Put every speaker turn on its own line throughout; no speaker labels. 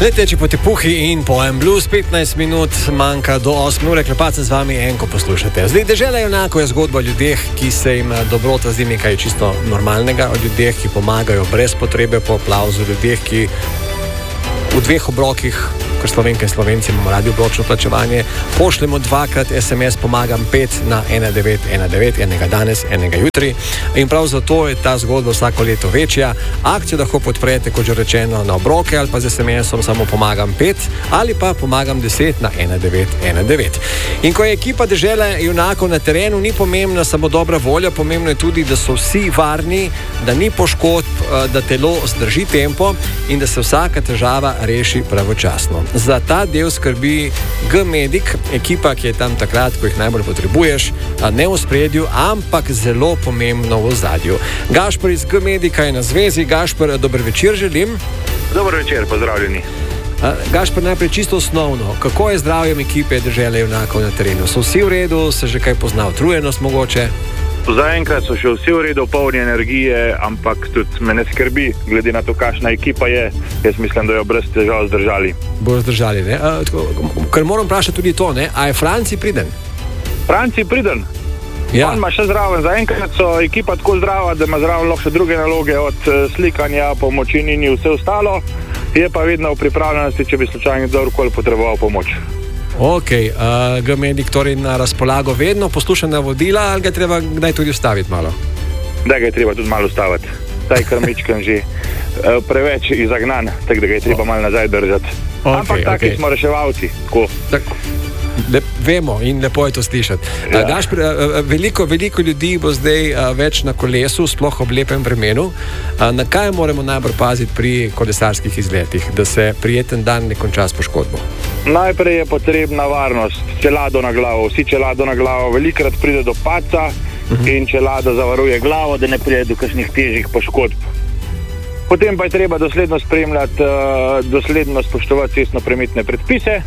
Leteči po tepuhi in po Blues, 15 minut manjka do 8 ure, klepat se z vami enko poslušate. Zdaj, Dežela junakov je zgodba o ljudeh, ki se jim dobrota zdi nekaj čisto normalnega, o ljudeh, ki pomagajo brez potrebe po aplavzu, ljudeh, ki v dveh obrokih, ker Slovenke in Slovenci imamo radi obročno plačevanje, pošljemo dvakrat SMS pomagam 5 na 1919, enega danes, enega jutri. In prav zato je ta zgodba vsako leto večja. Akcijo lahko podprete, kot že rečeno, na obroke ali pa z SMS-om samo pomagam 5 ali pa pomagam 10 na 1919. In ko je ekipa Dežele junakov na terenu, ni pomembna samo dobra volja, pomembno je tudi, da so vsi varni, da ni poškodb, da telo zdrži tempo in da se vsaka težava reši pravočasno. Za ta del skrbi G-Medic, ekipa, ki je tam takrat, ko jih najbolj potrebuješ, ne v ospredju, ampak zelo pomembno v ozadju. Gašper iz G-Medica je na zvezi. Gašper, dober večer želim.
Dober večer, pozdravljeni.
Gašper, najprej čisto osnovno, kako je zdravjem ekipe Dežele junakov na terenu? So vsi v redu, se že kaj pozna utrujenost mogoče?
Zaenkrat so še vsi v redu, polni energije, ampak tudi me ne skrbi, glede na to, kakšna ekipa je. Jaz mislim, da jo brez težav zdržali.
Bojo zdržali, ne? Ker moram vprašati tudi to, ne? A je Franci priden?
Franci priden? Ja. On ima še zraven. Zaenkrat so ekipa tako zdrava, da ima zraven lahko še druge naloge, od slikanja, pomoči in vse ostalo. Je pa vedno v pripravljenosti, če bi slučajno kdorkoli potreboval pomoč.
Ok, G-Medic torej na razpolago vedno, posluša navodila ali ga treba kdaj tudi ustaviti malo?
Da ga je treba tudi malo ustaviti. Taj krmičkan že preveč izagnan, tako da ga je treba malo nazaj držati. Okay, ampak taki smo reševalci.
Vemo in lepo je to slišati. Ja. Gašper, veliko ljudi bo zdaj več na kolesu, sploh ob lepem vremenu. Na kaj moramo najbolj paziti pri kolesarskih izletih, da se prijeten dan ne konča s poškodbo?
Najprej je potrebna varnost, čelado na glavo. Vsi čelado na glavo, velikrat pride do padca in čelada zavaruje glavo, da ne pride do kakšnih težjih poškodb. Potem pa je treba dosledno spremljati, dosledno spoštovati cestno-prometne predpise,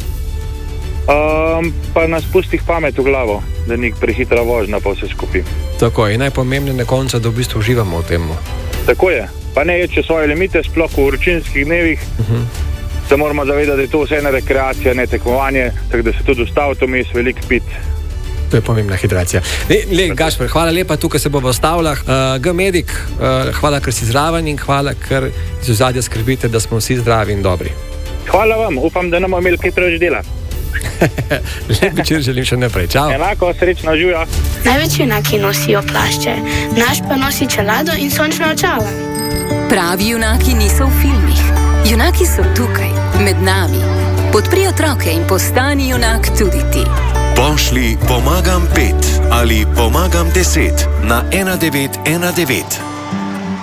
pa nas pustih pamet v glavo, da ni prehitra vožnja pa vse skupaj.
Tako je, najpomembneje na koncu, da v bistvu uživamo v tem.
Tako je, pa ne ječe svoje limite, sploh v vročinskih dnevih. Se moramo zavedati, da je to vse ena rekreacija, ne tekmovanje, tako da se tudi ustaviti vmes, veliko piti.
To je pomembna hidracija. Gašper, hvala lepa, tukaj se bomo ustavljali. G-Medic, hvala, ker si zraven in hvala, ker iz ozadja skrbite, da smo vsi zdravi in dobri.
Hvala vam, upam, da ne bomo imeli kaj preveč dela.
Lep večer želim še naprej. Čau.
Enako, srečno, živijo.
Največ junaki nosijo plašče, naš pa nosi čelado in sončna očala.
Pravi junaki niso v filmih. Junaki so tukaj, med nami. Podpri otroke in postani junak tudi ti.
Pošli pomagam 5 ali pomagam 10 na 1919.